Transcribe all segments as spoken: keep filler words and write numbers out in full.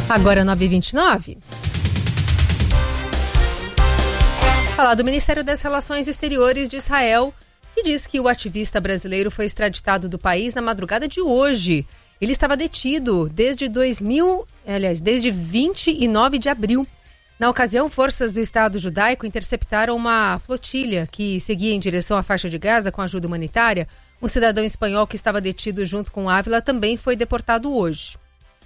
Agora nove e vinte e nove. Falar do Ministério das Relações Exteriores de Israel, que diz que o ativista brasileiro foi extraditado do país na madrugada de hoje. Ele estava detido desde dois mil, aliás, desde vinte e nove de abril. Na ocasião, forças do Estado Judaico interceptaram uma flotilha que seguia em direção à faixa de Gaza com ajuda humanitária. Um cidadão espanhol que estava detido junto com Ávila também foi deportado hoje.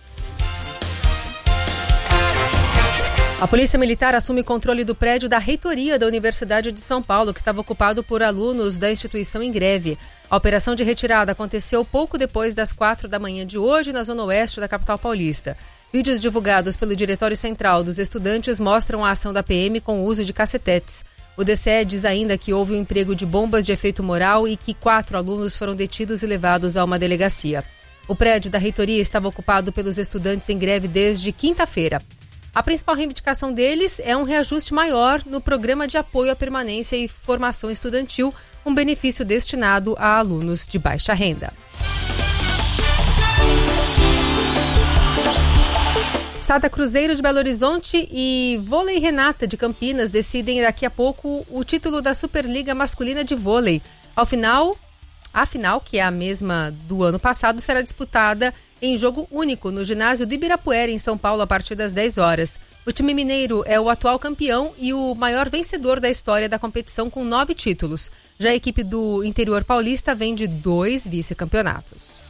A Polícia Militar assume controle do prédio da reitoria da Universidade de São Paulo, que estava ocupado por alunos da instituição em greve. A operação de retirada aconteceu pouco depois das quatro da manhã de hoje, na zona oeste da capital paulista. Vídeos divulgados pelo Diretório Central dos Estudantes mostram a ação da P M com o uso de cacetetes. O D C E diz ainda que houve um emprego de bombas de efeito moral e que quatro alunos foram detidos e levados a uma delegacia. O prédio da reitoria estava ocupado pelos estudantes em greve desde quinta-feira. A principal reivindicação deles é um reajuste maior no Programa de Apoio à Permanência e Formação Estudantil, um benefício destinado a alunos de baixa renda. Sada Cruzeiro de Belo Horizonte e Vôlei Renata de Campinas decidem daqui a pouco o título da Superliga Masculina de Vôlei. Ao final, a final, que é a mesma do ano passado, será disputada em jogo único no ginásio do Ibirapuera, em São Paulo, a partir das dez horas. O time mineiro é o atual campeão e o maior vencedor da história da competição, com nove títulos. Já a equipe do interior paulista vem de dois vice-campeonatos.